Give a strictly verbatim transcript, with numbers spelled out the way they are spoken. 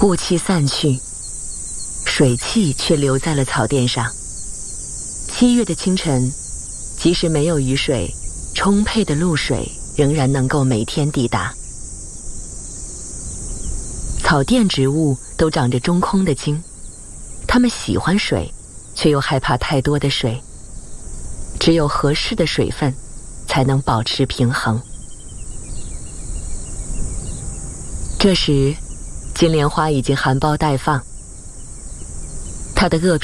雾气散去，水汽却留在了草甸上。七月的清晨，即使没有雨水，充沛的露水仍然能够每天抵达。草甸植物都长着中空的茎，它们喜欢水，却又害怕太多的水。只有合适的水分，才能保持平衡。这时，金莲花已经含苞待放，它的萼